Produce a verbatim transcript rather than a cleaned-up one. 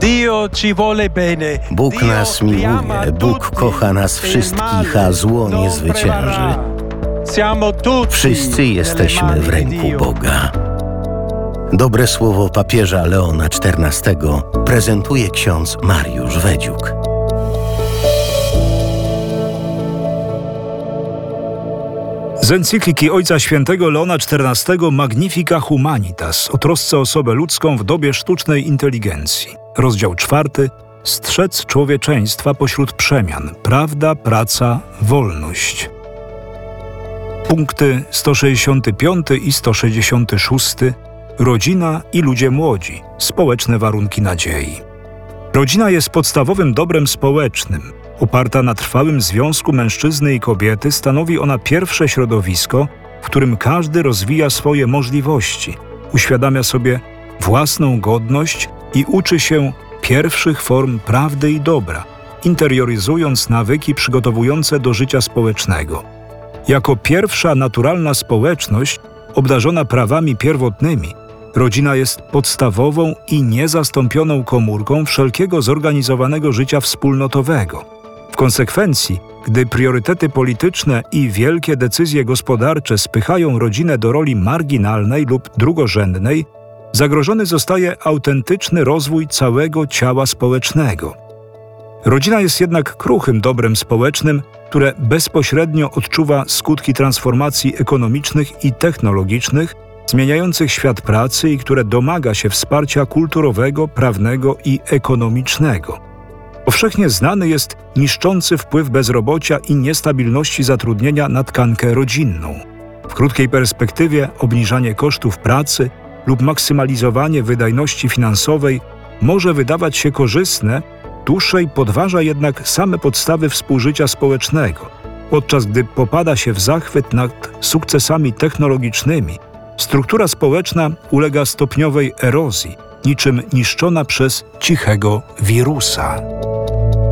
Bóg nas miłuje, Bóg kocha nas wszystkich, a zło nie zwycięży. Wszyscy jesteśmy w ręku Boga. Dobre słowo papieża Leona czternastego prezentuje ksiądz Mariusz Wedziuk. Z encykliki Ojca Świętego Leona czternastego Magnifica Humanitas o trosce o osobę ludzką w dobie sztucznej inteligencji. Rozdział czwarty. Strzec człowieczeństwa pośród przemian. Prawda, praca, wolność. Punkty sto sześćdziesiąty piąty i sto sześćdziesiąty szósty. Rodzina i ludzie młodzi. Społeczne warunki nadziei. Rodzina jest podstawowym dobrem społecznym. Oparta na trwałym związku mężczyzny i kobiety, stanowi ona pierwsze środowisko, w którym każdy rozwija swoje możliwości, uświadamia sobie własną godność i uczy się pierwszych form prawdy i dobra, interioryzując nawyki przygotowujące do życia społecznego. Jako pierwsza naturalna społeczność, obdarzona prawami pierwotnymi, rodzina jest podstawową i niezastąpioną komórką wszelkiego zorganizowanego życia wspólnotowego. W konsekwencji, gdy priorytety polityczne i wielkie decyzje gospodarcze spychają rodzinę do roli marginalnej lub drugorzędnej, zagrożony zostaje autentyczny rozwój całego ciała społecznego. Rodzina jest jednak kruchym dobrem społecznym, które bezpośrednio odczuwa skutki transformacji ekonomicznych i technologicznych, zmieniających świat pracy i które domaga się wsparcia kulturowego, prawnego i ekonomicznego. Powszechnie znany jest niszczący wpływ bezrobocia i niestabilności zatrudnienia na tkankę rodzinną. W krótkiej perspektywie obniżanie kosztów pracy lub maksymalizowanie wydajności finansowej może wydawać się korzystne, dłuższej podważa jednak same podstawy współżycia społecznego, podczas gdy popada się w zachwyt nad sukcesami technologicznymi. Struktura społeczna ulega stopniowej erozji, niczym niszczona przez cichego wirusa.